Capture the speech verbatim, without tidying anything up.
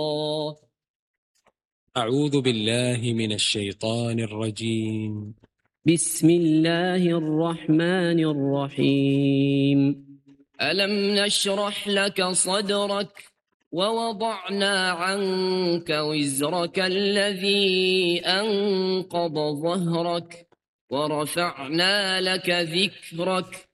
أعوذ بالله من الشيطان الرجيم. بسم الله الرحمن الرحيم. ألم نشرح لك صدرك ووضعنا عنك وزرك الذي أنقض ظهرك ورفعنا لك ذكرك